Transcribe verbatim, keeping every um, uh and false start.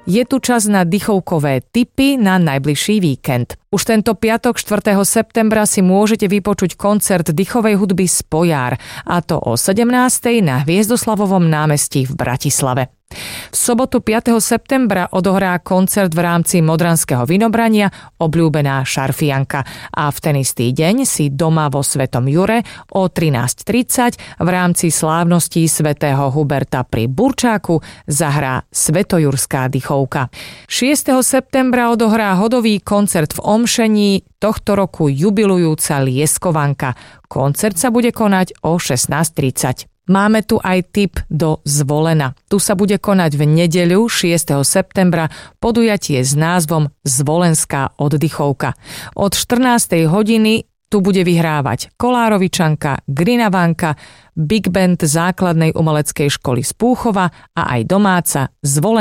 Je tu čas na dychovkové tipy na najbližší víkend. Už tento piatok štvrtého septembra si môžete vypočuť koncert dychovej hudby Spojar, a to o sedemnástej na Hviezdoslavovom námestí v Bratislave. V sobotu piateho septembra odohrá koncert v rámci Modranského vinobrania obľúbená Šarfianka a v ten istý deň si doma vo Svetom Jure o trinásť tridsať v rámci slávností svätého Huberta pri Burčáku zahrá Svetojurská dychovka. šiesteho septembra odohrá hodový koncert v Omšení tohto roku jubilujúca Lieskovanka. Koncert sa bude konať o šestnásť tridsať. Máme tu aj tip do Zvolena. Tu sa bude konať v nedeľu šiesteho septembra podujatie s názvom Zvolenská oddychovka. Od štrnástej hodiny tu bude vyhrávať Kolárovičanka, Grinavanka, Big Band základnej umeleckej školy z Púchova a aj domáca Zvolen